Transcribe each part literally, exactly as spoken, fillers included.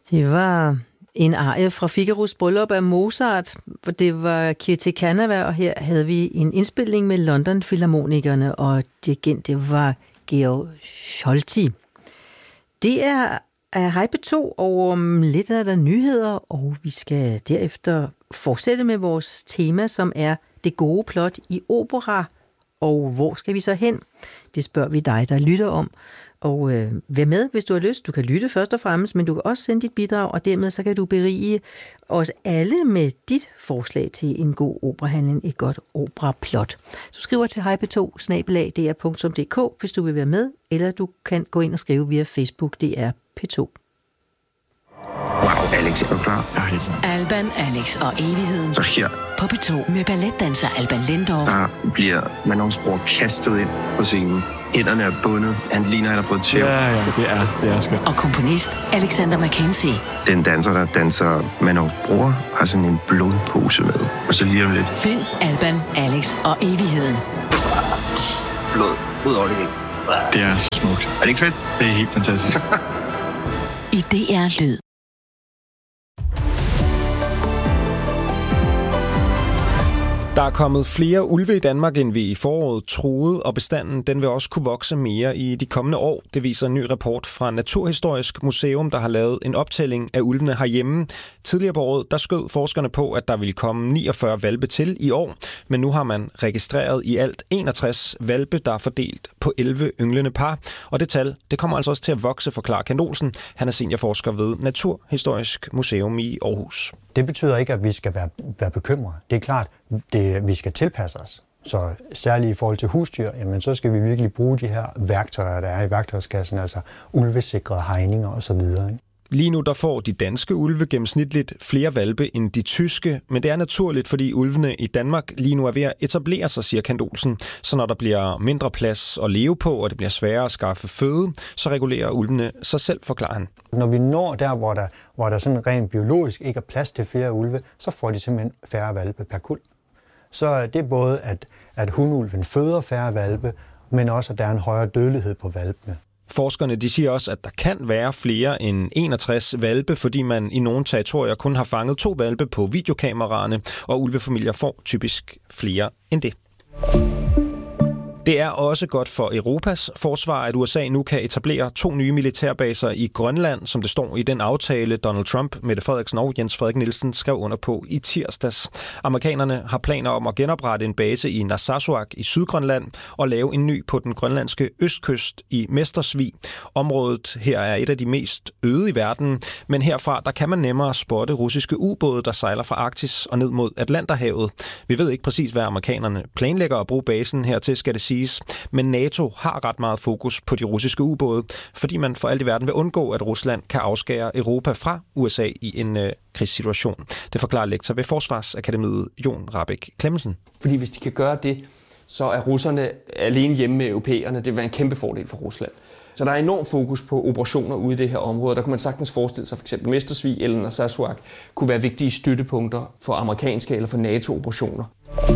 Det var en arie fra Figaros bryllup af Mozart, hvor det var Kirti Kanava, og her havde vi en indspilning med London Filharmonikerne, og dirigent, det var Georg Scholti. Det er Hej P to, og om lidt er der nyheder, og vi skal derefter fortsætte med vores tema, som er det gode plot i opera. Og hvor skal vi så hen? Det spørger vi dig, der lytter om. Og øh, vær med, hvis du har lyst. Du kan lytte først og fremmest, men du kan også sende dit bidrag, og dermed så kan du berige os alle med dit forslag til en god operahandling, et godt operaplot. Du skriver til hej p to snabel-a d r punktum d k, hvis du vil være med, eller du kan gå ind og skrive via Facebook, D R P to. Wow, Alex, er du klar? Jeg er helt klar. Alban, Alex og evigheden. Så her. På P to med balletdanser Alban Lindorff. Der bliver Manons bror kastet ind på scenen. Hænderne er bundet. Han ligner, han har fået tæv. Ja, ja, det er, det er skønt. Og komponist Alexander Mackenzie. Den danser, der danser Manons bror, har sådan en blodpose med. Og så lige om lidt. Find Alban, Alex og evigheden. Blod ud over det hele. Det er så smukt. Er det ikke fedt? Det er helt fantastisk. I D R Lyd. Der er kommet flere ulve i Danmark, end vi i foråret troede, og bestanden den vil også kunne vokse mere i de kommende år. Det viser en ny rapport fra Naturhistorisk Museum, der har lavet en optælling af ulvene herhjemme. Tidligere på året, der skød forskerne på, at der ville komme niogfyrre hvalpe til i år, men nu har man registreret i alt enogtres hvalpe, der er fordelt på elleve ynglende par. Og det tal, det kommer altså også til at vokse, forklarer Kent Olsen. Han er seniorforsker ved Naturhistorisk Museum i Aarhus. Det betyder ikke, at vi skal være, være bekymrede. Det er klart, det, vi skal tilpasse os. Så særligt i forhold til husdyr, jamen, så skal vi virkelig bruge de her værktøjer, der er i værktøjskassen, altså ulvesikrede hegninger osv. Lige nu der får de danske ulve gennemsnitligt flere hvalpe end de tyske, men det er naturligt, fordi ulvene i Danmark lige nu er ved at etablere sig, siger Kent Olsen. Så når der bliver mindre plads at leve på, og det bliver sværere at skaffe føde, så regulerer ulvene sig selv, forklarer han. Når vi når der, hvor der, hvor der sådan rent biologisk ikke er plads til flere ulve, så får de simpelthen færre hvalpe per kuld. Så det er både, at, at hunulven føder færre hvalpe, men også, at der er en højere dødelighed på hvalpene. Forskerne de siger også, at der kan være flere end enogtres hvalpe, fordi man i nogle territorier kun har fanget to hvalpe på videokameraerne, og ulvefamilier får typisk flere end det. Det er også godt for Europas forsvar, at U S A nu kan etablere to nye militærbaser i Grønland, som det står i den aftale, Donald Trump, Mette Frederiksen og Jens Frederik Nielsen skrev under på i tirsdags. Amerikanerne har planer om at genoprette en base i Narsarsuaq i Sydgrønland og lave en ny på den grønlandske østkyst i Mestersvig. Området her er et af de mest øde i verden, men herfra der kan man nemmere spotte russiske ubåde, der sejler fra Arktis og ned mod Atlanterhavet. Vi ved ikke præcis, hvad amerikanerne planlægger at bruge basen hertil, skal det sige. Men NATO har ret meget fokus på de russiske ubåde, fordi man for alt i verden vil undgå, at Rusland kan afskære Europa fra U S A i en øh, krigssituation. Det forklarer lektor ved Forsvarsakademiet Jon Rahbek Clemmensen. Fordi hvis de kan gøre det, så er russerne alene hjemme med europæerne. Det vil være en kæmpe fordel for Rusland. Så der er enorm fokus på operationer ude i det her område. Der kunne man sagtens forestille sig, at f.eks. Mestersvig eller Narsarsuaq kunne være vigtige støttepunkter for amerikanske eller for NATO-operationer.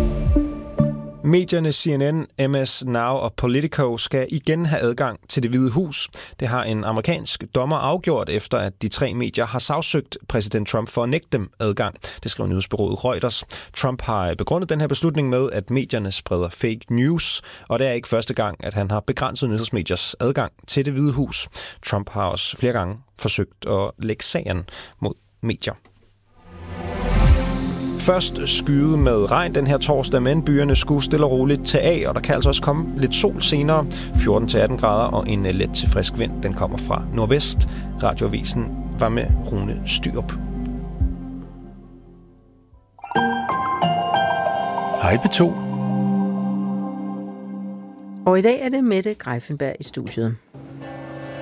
Medierne C N N, M S Now og Politico skal igen have adgang til Det Hvide Hus. Det har en amerikansk dommer afgjort, efter at de tre medier har sagsøgt præsident Trump for at nægte dem adgang. Det skriver nyhedsbureauet Reuters. Trump har begrundet den her beslutning med, at medierne spreder fake news, og det er ikke første gang, at han har begrænset nyhedsmediers adgang til Det Hvide Hus. Trump har også flere gange forsøgt at lægge sagen mod medier. Først skyde med regn den her torsdag, men byerne skulle stille og roligt tage af, og der kan altså også komme lidt sol senere. fjorten til atten grader og en let til frisk vind, den kommer fra nordvest. Radioavisen var med Rune Styrup. Hej P to. Og i dag er det Mette Greiffenberg i studiet.